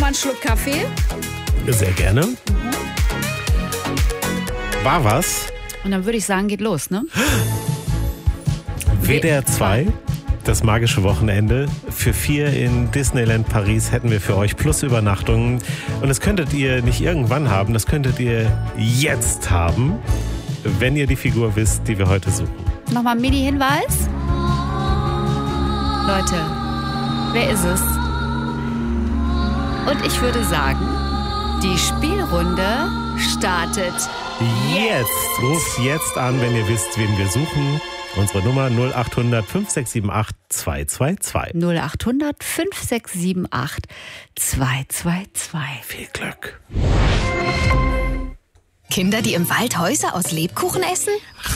nochmal einen Schluck Kaffee? Sehr gerne. War was? Und dann würde ich sagen, geht los, ne? WDR 2, das magische Wochenende. Für 4 in Disneyland Paris hätten wir für euch plus Übernachtungen. Und das könntet ihr nicht irgendwann haben, das könntet ihr jetzt haben, wenn ihr die Figur wisst, die wir heute suchen. Nochmal ein Mini-Hinweis. Leute, wer ist es? Und ich würde sagen, die Spielrunde startet jetzt. Ruft jetzt an, wenn ihr wisst, wen wir suchen. Unsere Nummer 0800 5678 222. 0800 5678 222. Viel Glück. Kinder, die im Wald Häuser aus Lebkuchen essen?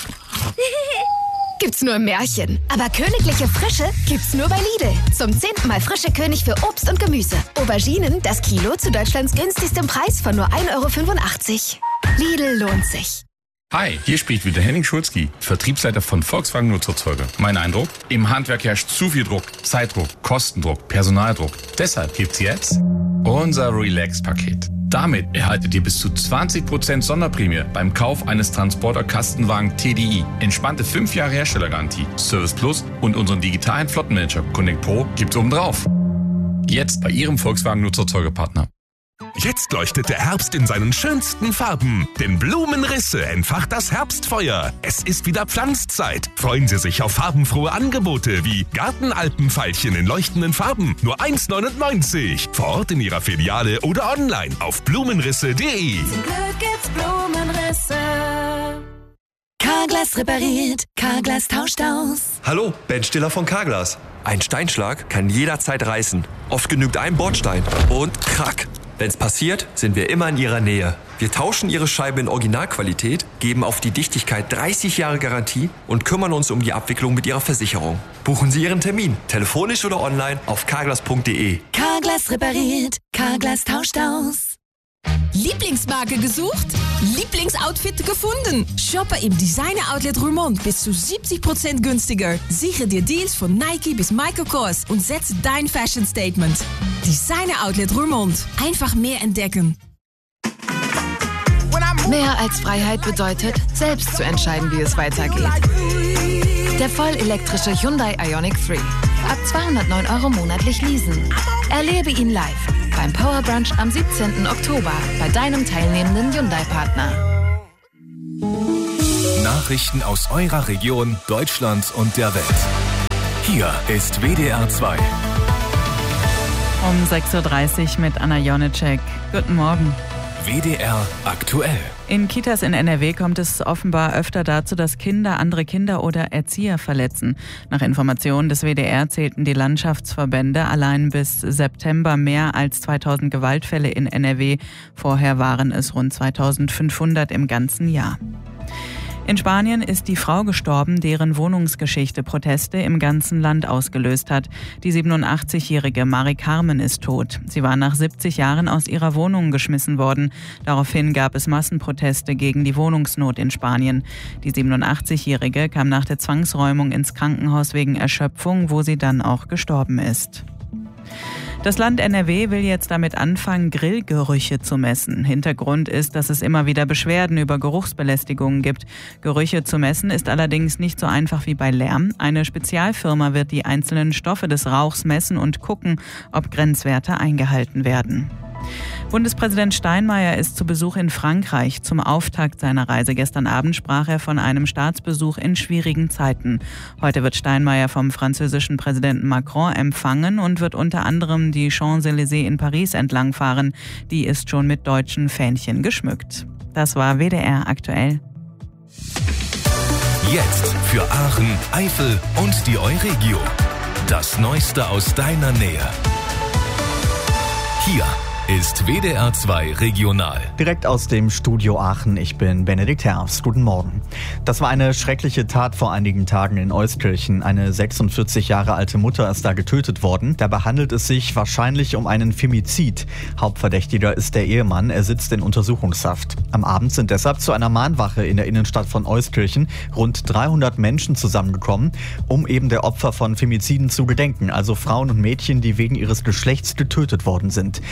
Gibt's nur im Märchen. Aber königliche Frische gibt's nur bei Lidl. Zum 10. Mal frische König für Obst und Gemüse. Auberginen, das Kilo zu Deutschlands günstigstem Preis von nur 1,85 €. Lidl lohnt sich. Hi, hier spricht wieder Henning Schulzki, Vertriebsleiter von Volkswagen Nutzerzeuger. Mein Eindruck? Im Handwerk herrscht zu viel Druck. Zeitdruck, Kostendruck, Personaldruck. Deshalb gibt's jetzt unser Relax-Paket. Damit erhaltet ihr bis zu 20% Sonderprämie beim Kauf eines Transporter-Kastenwagen TDI. Entspannte 5 Jahre Herstellergarantie, Service Plus und unseren digitalen Flottenmanager Connect Pro gibt's obendrauf. Jetzt bei Ihrem Volkswagen Nutzerzeugerpartner. Jetzt leuchtet der Herbst in seinen schönsten Farben. Denn Blumenrisse entfacht das Herbstfeuer. Es ist wieder Pflanzzeit. Freuen Sie sich auf farbenfrohe Angebote wie Gartenalpenfeilchen in leuchtenden Farben. Nur 1,99 €. Vor Ort in Ihrer Filiale oder online auf blumenrisse.de. Zum Glück gibt's Blumenrisse. Carglass repariert, Carglass tauscht aus. Hallo, Ben Stiller von Carglass. Ein Steinschlag kann jederzeit reißen. Oft genügt ein Bordstein und krack. Wenn's passiert, sind wir immer in Ihrer Nähe. Wir tauschen Ihre Scheibe in Originalqualität, geben auf die Dichtigkeit 30 Jahre Garantie und kümmern uns um die Abwicklung mit Ihrer Versicherung. Buchen Sie Ihren Termin, telefonisch oder online auf carglass.de. Carglass repariert, Carglass tauscht aus. Lieblingsmarke gesucht? Lieblingsoutfit gefunden? Shoppe im Designer Outlet Roermond bis zu 70% günstiger. Sichere dir Deals von Nike bis Michael Kors und setze dein Fashion Statement. Designer Outlet Roermond. Einfach mehr entdecken. Mehr als Freiheit bedeutet, selbst zu entscheiden, wie es weitergeht. Der vollelektrische Hyundai Ioniq 3. Ab 209 € monatlich leasen. Erlebe ihn live beim Power Brunch am 17. Oktober bei deinem teilnehmenden Hyundai-Partner. Nachrichten aus eurer Region, Deutschland und der Welt. Hier ist WDR 2. Um 6.30 Uhr mit Anna Jonitschek. Guten Morgen. WDR aktuell. In Kitas in NRW kommt es offenbar öfter dazu, dass Kinder andere Kinder oder Erzieher verletzen. Nach Informationen des WDR zählten die Landschaftsverbände allein bis September mehr als 2000 Gewaltfälle in NRW. Vorher waren es rund 2500 im ganzen Jahr. In Spanien ist die Frau gestorben, deren Wohnungsgeschichte Proteste im ganzen Land ausgelöst hat. Die 87-jährige Mari Carmen ist tot. Sie war nach 70 Jahren aus ihrer Wohnung geschmissen worden. Daraufhin gab es Massenproteste gegen die Wohnungsnot in Spanien. Die 87-jährige kam nach der Zwangsräumung ins Krankenhaus wegen Erschöpfung, wo sie dann auch gestorben ist. Das Land NRW will jetzt damit anfangen, Grillgerüche zu messen. Hintergrund ist, dass es immer wieder Beschwerden über Geruchsbelästigungen gibt. Gerüche zu messen ist allerdings nicht so einfach wie bei Lärm. Eine Spezialfirma wird die einzelnen Stoffe des Rauchs messen und gucken, ob Grenzwerte eingehalten werden. Bundespräsident Steinmeier ist zu Besuch in Frankreich. Zum Auftakt seiner Reise gestern Abend sprach er von einem Staatsbesuch in schwierigen Zeiten. Heute wird Steinmeier vom französischen Präsidenten Macron empfangen und wird unter anderem die Champs-Élysées in Paris entlangfahren. Die ist schon mit deutschen Fähnchen geschmückt. Das war WDR aktuell. Jetzt für Aachen, Eifel und die Euregio. Das Neueste aus deiner Nähe. Hier ist WDR 2 Regional. Direkt aus dem Studio Aachen, ich bin Benedikt Herfst. Guten Morgen. Das war eine schreckliche Tat vor einigen Tagen in Euskirchen. Eine 46 Jahre alte Mutter ist da getötet worden. Dabei handelt es sich wahrscheinlich um einen Femizid. Hauptverdächtiger ist der Ehemann, er sitzt in Untersuchungshaft. Am Abend sind deshalb zu einer Mahnwache in der Innenstadt von Euskirchen rund 300 Menschen zusammengekommen, um eben der Opfer von Femiziden zu gedenken, also Frauen und Mädchen, die wegen ihres Geschlechts getötet worden sind. Der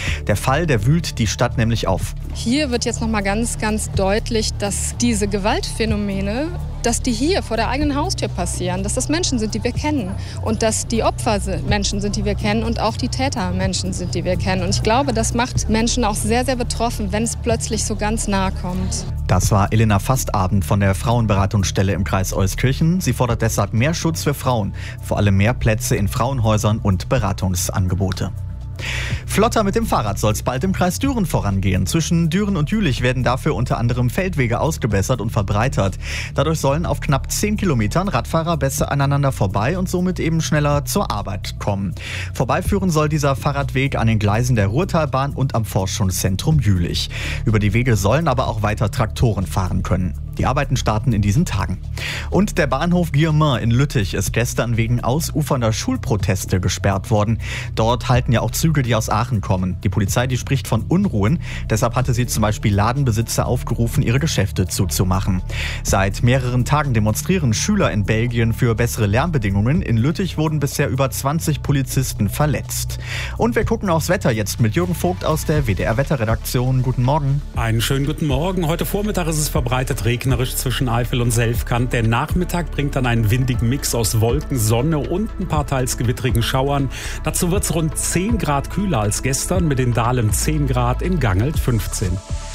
Fall, der wühlt die Stadt nämlich auf. Hier wird jetzt nochmal ganz, ganz deutlich, dass diese Gewaltphänomene, dass die hier vor der eigenen Haustür passieren, dass das Menschen sind, die wir kennen und dass die Opfer Menschen sind, die wir kennen und auch die Täter Menschen sind, die wir kennen. Und ich glaube, das macht Menschen auch sehr, sehr betroffen, wenn es plötzlich so ganz nahe kommt. Das war Elena Fastabend von der Frauenberatungsstelle im Kreis Euskirchen. Sie fordert deshalb mehr Schutz für Frauen, vor allem mehr Plätze in Frauenhäusern und Beratungsangebote. Flotter mit dem Fahrrad soll es bald im Kreis Düren vorangehen. Zwischen Düren und Jülich werden dafür unter anderem Feldwege ausgebessert und verbreitert. Dadurch sollen auf knapp 10 Kilometern Radfahrer besser aneinander vorbei und somit eben schneller zur Arbeit kommen. Vorbeiführen soll dieser Fahrradweg an den Gleisen der Ruhrtalbahn und am Forschungszentrum Jülich. Über die Wege sollen aber auch weiter Traktoren fahren können. Die Arbeiten starten in diesen Tagen. Und der Bahnhof Guillermin in Lüttich ist gestern wegen ausufernder Schulproteste gesperrt worden. Dort halten ja auch Züge, die aus Aachen kommen. Die Polizei, die spricht von Unruhen. Deshalb hatte sie zum Beispiel Ladenbesitzer aufgerufen, ihre Geschäfte zuzumachen. Seit mehreren Tagen demonstrieren Schüler in Belgien für bessere Lärmbedingungen. In Lüttich wurden bisher über 20 Polizisten verletzt. Und wir gucken aufs Wetter jetzt mit Jürgen Vogt aus der WDR-Wetterredaktion. Guten Morgen. Einen schönen guten Morgen. Heute Vormittag ist es verbreitet regnerisch zwischen Eifel und Selfkant. Der Nachmittag bringt dann einen windigen Mix aus Wolken, Sonne und ein paar teils gewittrigen Schauern. Dazu wird es rund 10 Grad kühler als gestern, mit in Dahlem 10 Grad, in Gangelt 15.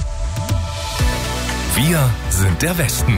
Wir sind der Westen.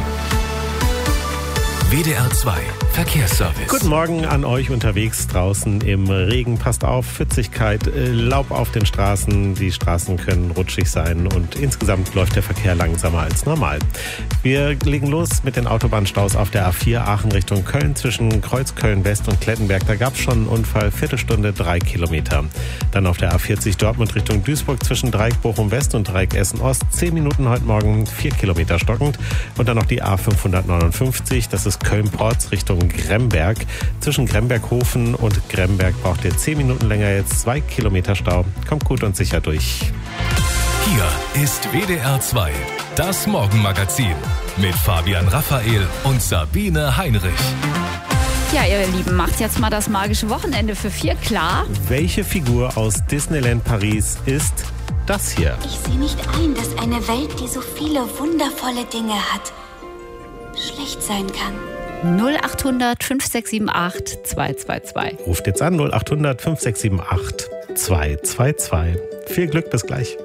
WDR 2 Verkehrsservice. Guten Morgen an euch unterwegs draußen im Regen. Passt auf, Pfützigkeit, Laub auf den Straßen. Die Straßen können rutschig sein und insgesamt läuft der Verkehr langsamer als normal. Wir legen los mit den Autobahnstaus auf der A4 Aachen Richtung Köln zwischen Kreuzköln West und Klettenberg. Da gab es schon einen Unfall, Viertelstunde 3 Kilometer. Dann auf der A40 Dortmund Richtung Duisburg zwischen Dreieck Bochum West und Dreieck Essen Ost. 10 Minuten heute Morgen, 4 Kilometer stockend. Und dann noch die A559, das ist Köln-Porz Richtung Gremberg. Zwischen Gremberghofen und Gremberg braucht ihr 10 Minuten länger, jetzt 2 Kilometer Stau. Kommt gut und sicher durch. Hier ist WDR 2, das Morgenmagazin mit Fabian Raphael und Sabine Heinrich. Ja, ihr Lieben, macht jetzt mal das magische Wochenende für 4 klar. Welche Figur aus Disneyland Paris ist das hier? Ich sehe nicht ein, dass eine Welt, die so viele wundervolle Dinge hat, schlecht sein kann. 0800 5678 222. Ruft jetzt an 0800 5678 222. Viel Glück, bis gleich.